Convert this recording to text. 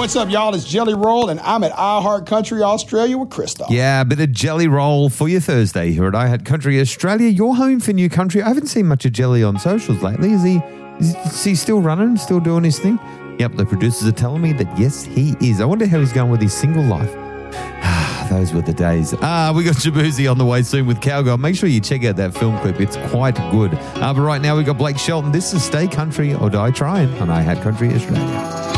What's up, y'all? It's Jelly Roll, and I'm at iHeart Country Australia with Christoph. Yeah, a bit of Jelly Roll for your Thursday here at iHeart Country Australia. Your home for new country. I haven't seen much of Jelly on socials lately. Is he still running, still doing his thing? Yep, the producers are telling me that yes, he is. I wonder how he's going with his single life. Those were the days. We got Shabuzi on the way soon with Cowgirl. Make sure you check out that film clip. It's quite good. But right now we got Blake Shelton. This is Stay Country or Die Trying on iHeart Country Australia.